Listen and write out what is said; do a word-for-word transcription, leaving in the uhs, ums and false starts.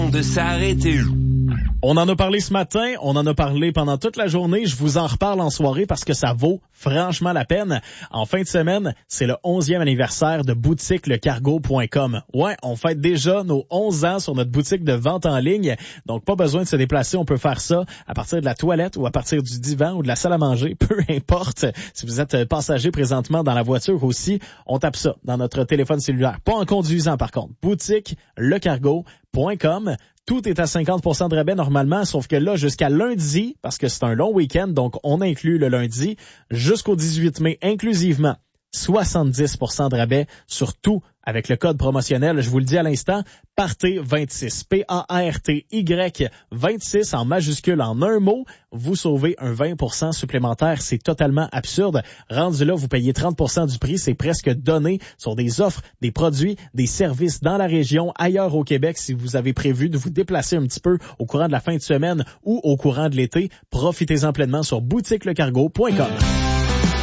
temps de s'arrêter. On en a parlé ce matin, on en a parlé pendant toute la journée, je vous en reparle en soirée parce que ça vaut franchement la peine. En fin de semaine, c'est le onzième anniversaire de boutique le cargo point com. Ouais, on fête déjà nos onze ans sur notre boutique de vente en ligne, donc pas besoin de se déplacer, on peut faire ça à partir de la toilette ou à partir du divan ou de la salle à manger, peu importe. Si vous êtes passager présentement dans la voiture aussi, on tape ça dans notre téléphone cellulaire. Pas en conduisant par contre. boutique le cargo point com. Tout est à cinquante pour cent de rabais normalement, sauf que là, jusqu'à lundi, parce que c'est un long week-end, donc on inclut le lundi, jusqu'au dix-huit mai inclusivement, soixante-dix pour cent de rabais sur tout avec le code promotionnel, je vous le dis à l'instant, Party vingt-six, P A R T Y vingt-six en majuscule en un mot, vous sauvez un vingt pour cent supplémentaire, c'est totalement absurde. Rendu là, vous payez trente pour cent du prix, c'est presque donné sur des offres, des produits, des services dans la région, ailleurs au Québec. Si vous avez prévu de vous déplacer un petit peu au courant de la fin de semaine ou au courant de l'été, profitez-en pleinement sur boutique le cargo point com.